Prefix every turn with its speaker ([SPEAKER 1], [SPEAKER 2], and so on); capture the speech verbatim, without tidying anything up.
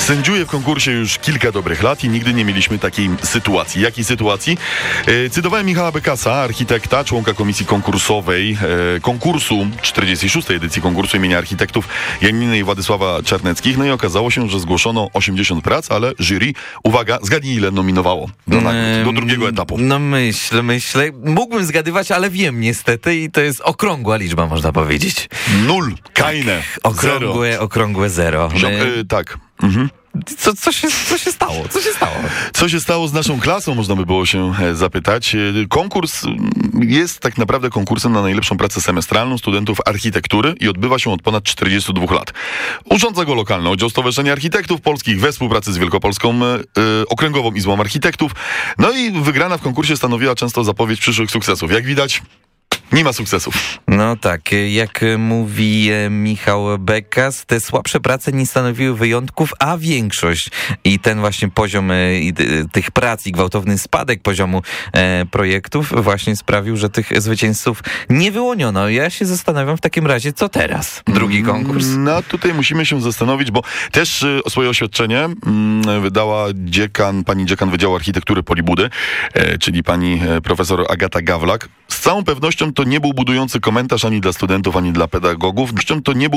[SPEAKER 1] Sędziuję w konkursie już kilka dobrych lat i nigdy nie mieliśmy takiej sytuacji. Jakiej sytuacji? E, cytowałem Michała Bekasa, architekta, członka komisji konkursowej e, konkursu, czterdziestej szóstej edycji konkursu imienia architektów Janiny i Władysława Czarneckich. No i okazało się, że zgłoszono osiemdziesiąt prac, ale jury, uwaga, zgadnij ile nominowało do, nagród, do drugiego etapu.
[SPEAKER 2] No myślę, myślę. Mógłbym zgadywać, ale wiem niestety i to jest okrągła liczba, można powiedzieć.
[SPEAKER 1] Nul, keine,
[SPEAKER 2] Okrągłe,
[SPEAKER 1] zero.
[SPEAKER 2] okrągłe zero.
[SPEAKER 1] Ziom,
[SPEAKER 2] My...
[SPEAKER 1] e, tak. Mhm.
[SPEAKER 2] Co, co, się, co się stało? Co się stało?
[SPEAKER 1] Co się stało z naszą klasą, można by było się zapytać. Konkurs jest tak naprawdę konkursem na najlepszą pracę semestralną studentów architektury i odbywa się od ponad czterdziestu dwóch lat. Urządza go lokalny oddział Stowarzyszenia Architektów Polskich we współpracy z Wielkopolską e, Okręgową Izbą Architektów. No i wygrana w konkursie stanowiła często zapowiedź przyszłych sukcesów. Jak widać, nie ma sukcesów.
[SPEAKER 2] No tak, jak mówi Michał Bekas, te słabsze prace nie stanowiły wyjątków, a większość i ten właśnie poziom tych prac i gwałtowny spadek poziomu projektów właśnie sprawił, że tych zwycięzców nie wyłoniono. Ja się zastanawiam w takim razie, co teraz? Drugi konkurs?
[SPEAKER 1] No tutaj musimy się zastanowić, bo też swoje oświadczenie wydała dziekan, pani dziekan Wydziału Architektury Polibudy, czyli pani profesor Agata Gawlak. Z całą pewnością to nie był budujący komentarz ani dla studentów, ani dla pedagogów. To nie był